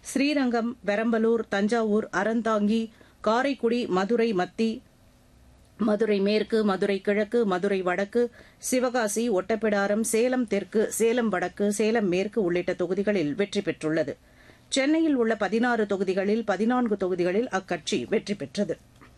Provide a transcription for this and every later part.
ஸ்ரீரங்கம், பெரம்பலூர், தஞ்சாவூர், அறந்தாங்கி, காரைக்குடி, மதுரை மத்தி, மதுரை மேற்கு, மதுரை கிழக்கு, மதுரை வடக்கு, சிவகாசி, ஒட்டப்பிடாரம், சேலம் தெற்கு, சேலம் வடக்கு, சேலம் மேற்கு உள்ளிட்ட தொகுதிகளில் வெற்றி பெற்றுள்ளது. சென்னையில் உள்ள 16 தொகுதிகளில் 14 தொகுதிகளில் அக்கட்சி வெற்றி பெற்றது.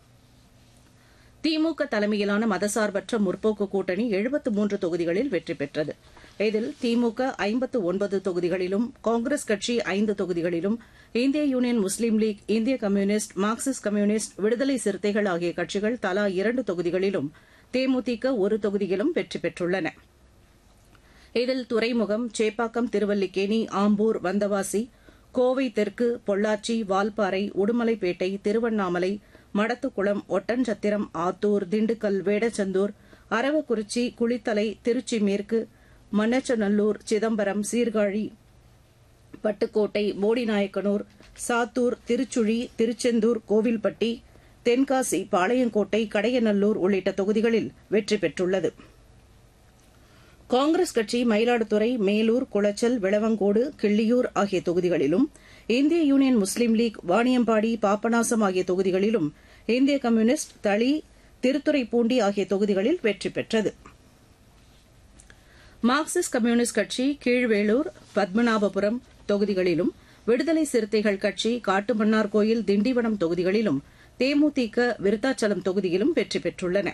திமுக தலைமையிலான மதசார்பற்ற முற்போக்கு கூட்டணி 73 தொகுதிகளில் வெற்றி பெற்றது. இதில் திமுக 59 தொகுதிகளிலும், காங்கிரஸ் கட்சி 5 தொகுதிகளிலும், இந்திய யூனியன் முஸ்லீம் லீக், இந்திய கம்யூனிஸ்ட், மார்க்சிஸ்ட் கம்யூனிஸ்ட், விடுதலை சிறுத்தைகள் ஆகிய கட்சிகள் தலா 2 தொகுதிகளிலும், தேமுதிக 1 தொகுதியிலும் வெற்றி பெற்றுள்ளன. இதில் துறைமுகம், சேப்பாக்கம், திருவல்லிக்கேணி, ஆம்பூர், வந்தவாசி, கோவை தெற்கு, பொள்ளாச்சி, வால்பாறை, உடுமலைப்பேட்டை, திருவண்ணாமலை, மடத்துக்குளம், ஒட்டன்சத்திரம், ஆத்தூர், திண்டுக்கல், வேடச்சந்தூர், அரவக்குறிச்சி, குளித்தலை, திருச்சி மேற்கு, மண்ணச்சநல்லூர், சிதம்பரம், சீர்காழி, பட்டுக்கோட்டை, போடிநாயக்கனூர், சாத்தூர், திருச்சுழி, திருச்செந்தூர், கோவில்பட்டி, தென்காசி, பாளையங்கோட்டை, கடையநல்லூர் உள்ளிட்ட தொகுதிகளில் வெற்றி பெற்றுள்ளது. காங்கிரஸ் கட்சி மயிலாடுதுறை, மேலூர், குளச்சல், விளவங்கோடு, கிள்ளியூர் ஆகிய தொகுதிகளிலும், இந்திய யூனியன் முஸ்லீம் லீக் வாணியம்பாடி, பாபநாசம் ஆகிய தொகுதிகளிலும், இந்திய கம்யூனிஸ்ட் தளி, திருத்துறைப்பூண்டி ஆகிய தொகுதிகளில் வெற்றி பெற்றது. மார்க்சிஸ்ட் கம்யூனிஸ்ட் கட்சி கீழ்வேளூர், பத்மநாபபுரம் தொகுதிகளிலும், விடுதலை சிறுத்தைகள் கட்சி காட்டுமன்னார்கோயில், திண்டிவனம் தொகுதிகளிலும், தேமுதிக விருத்தாச்சலம் தொகுதியிலும் வெற்றி பெற்றுள்ளன.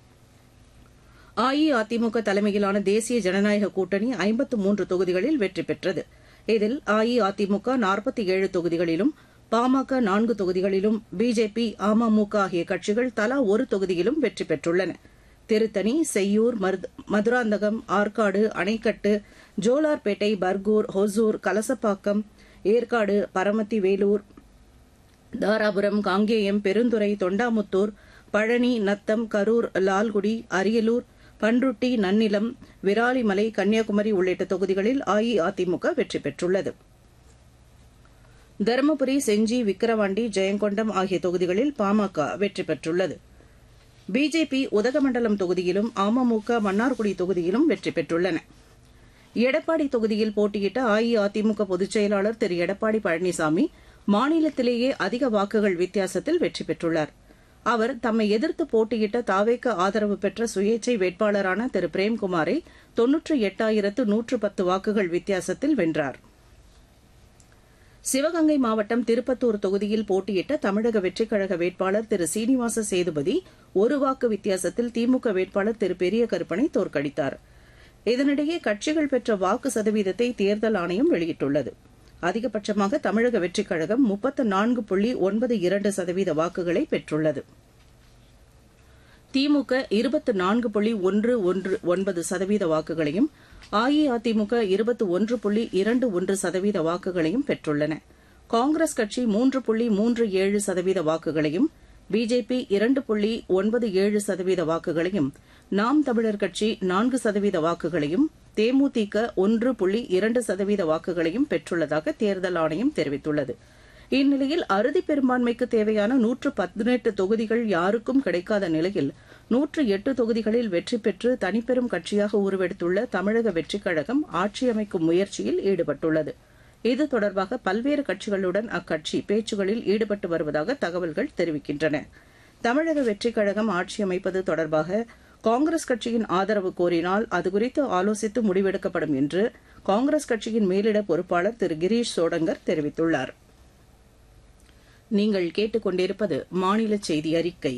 அஇஅதிமுக தலைமையிலான தேசிய ஜனநாயக கூட்டணி 53 தொகுதிகளில் வெற்றி பெற்றது. இதில் அஇஅதிமுக 47 தொகுதிகளிலும், பாமக 4 தொகுதிகளிலும், பிஜேபி, அமமுக ஆகிய கட்சிகள் தலா 1 தொகுதியிலும் வெற்றி பெற்றுள்ளன. திருத்தணி, செய்யூர், மதுராந்தகம், ஆற்காடு, அணைக்கட்டு, ஜோலார்பேட்டை, பர்கூர், ஹொசூர், கலசப்பாக்கம், ஏற்காடு, பரமத்தி வேலூர், தாராபுரம், காங்கேயம், பெருந்துறை, தொண்டாமுத்தூர், பழனி, நத்தம், கரூர், லால்குடி, அரியலூர், பன்ருட்டி, நன்னிலம், விராலிமலை, கன்னியாகுமரி உள்ளிட்ட தொகுதிகளில் அஇஅதிமுக வெற்றி பெற்றுள்ளது. தருமபுரி, செஞ்சி, விக்கிரவாண்டி, ஜெயங்கொண்டம் ஆகிய தொகுதிகளில் பாமக வெற்றி பெற்றுள்ளது. பிஜேபி உதகமண்டலம் தொகுதியிலும், அமமுக மன்னார்குடி தொகுதியிலும் வெற்றி பெற்றுள்ளன. எடப்பாடி தொகுதியில் போட்டியிட்ட அஇஅதிமுக பொதுச் செயலாளர் திரு எடப்பாடி பழனிசாமி மாநிலத்திலேயே அதிக வாக்குகள் வித்தியாசத்தில் வெற்றி பெற்றுள்ளார். அவர் தம்மை எதிர்த்து போட்டியிட்ட தாவேக ஆதரவு பெற்ற சுயேச்சை வேட்பாளரான திரு பிரேம்குமாரை 98,110 வாக்குகள் வித்தியாசத்தில் வென்றார். சிவகங்கை மாவட்டம் திருப்பத்தூர் தொகுதியில் போட்டியிட்ட தமிழக வெற்றிக் கழக வேட்பாளர் திரு சீனிவாச சேதுபதி 1 வாக்கு வித்தியாசத்தில் திமுக வேட்பாளர் திரு பெரிய கருப்பனை தோற்கடித்தார். இதனிடையே கட்சிகள் பெற்ற வாக்கு சதவீதத்தை தேர்தல் ஆணையம் வெளியிட்டுள்ளது. அதிகபட்சமாக தமிழக வெற்றிக் கழகம் 34.92% வாக்குகளை பெற்றுள்ளது. திமுக 24.119% வாக்குகளையும், அஇஅதிமுக 21.21% வாக்குகளையும் பெற்றுள்ளன. காங்கிரஸ் கட்சி 3.37% வாக்குகளையும், பிஜேபி 2.97% வாக்குகளையும், நாம் தமிழர் கட்சி 4% வாக்குகளையும், தேமுதிக 1.2% வாக்குகளையும் பெற்றுள்ளதாக தேர்தல் ஆணையம் தெரிவித்துள்ளது. இந்நிலையில் அறுதி பெரும்பான்மைக்கு தேவையான 118 தொகுதிகள் யாருக்கும் கிடைக்காத நிலையில் 108 தொகுதிகளில் வெற்றி பெற்று தனிப்பெரும் கட்சியாக உருவெடுத்துள்ள தமிழக வெற்றிக் கழகம் ஆட்சி அமைக்கும் முயற்சியில் ஈடுபட்டுள்ளது. இது தொடர்பாக பல்வேறு கட்சிகளுடன் அக்கட்சி பேச்சுகளில் ஈடுபட்டு வருவதாக தகவல்கள் தெரிவிக்கின்றன. தமிழக வெற்றிக் கழகம் ஆட்சி அமைப்பது தொடர்பாக காங்கிரஸ் கட்சியின் ஆதரவு கோரினால் அதுகுறித்து ஆலோசித்து முடிவெடுக்கப்படும் என்று காங்கிரஸ் கட்சியின் மேலிட பொறுப்பாளர் திரு கிரீஷ் சோடங்கர் தெரிவித்துள்ளார். நீங்கள் கேட்டுக்கொண்டிருப்பது மாநில செய்தி அறிக்கை.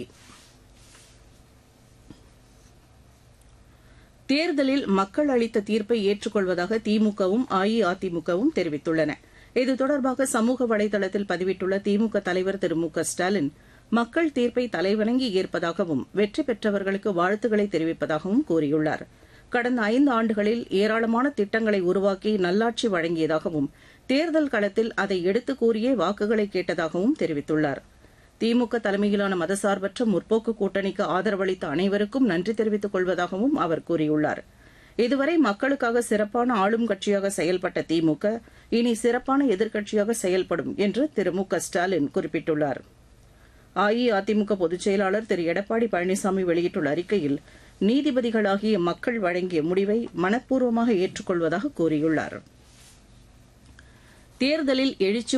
தேர்தலில் மக்கள் அளித்த தீர்ப்பை ஏற்றுக்கொள்வதாக திமுகவும் அஇஅதிமுகவும் தெரிவித்துள்ளன. இது தொடர்பாக சமூக வலைதளத்தில் பதிவிட்டுள்ள திமுக தலைவர் திரு மு க ஸ்டாலின், மக்கள் தீர்ப்பை தலைவணங்கி ஏற்பதாகவும் வெற்றி பெற்றவர்களுக்கு வாழ்த்துக்களை தெரிவிப்பதாகவும் கூறியுள்ளார். கடந்த 5 ஆண்டுகளில் ஏராளமான திட்டங்களை உருவாக்கி நல்லாட்சி வழங்கியதாகவும், தேர்தல் களத்தில் அதை எடுத்துக் கூறியே வாக்குகளை கேட்டதாகவும் தெரிவித்துள்ளார். திமுக தலைமையிலான மதசார்பற்ற முற்போக்கு கூட்டணிக்கு ஆதரவளித்த அனைவருக்கும் நன்றி தெரிவித்துக் கொள்வதாகவும் அவர் கூறியுள்ளார். இதுவரை மக்களுக்காக சிறப்பான ஆளும் கட்சியாக செயல்பட்ட திமுக இனி சிறப்பான எதிர்க்கட்சியாக செயல்படும் என்று திரு மு க ஸ்டாலின் குறிப்பிட்டுள்ளார். அஇஅதிமுக பொதுச் செயலாளர் திரு எடப்பாடி பழனிசாமி வெளியிட்டுள்ள அறிக்கையில், நீதிபதிகளாகிய மக்கள் வழங்கிய முடிவை மனப்பூர்வமாக ஏற்றுக்கொள்வதாக கூறியுள்ளார். தேர்தலில் எழுச்சி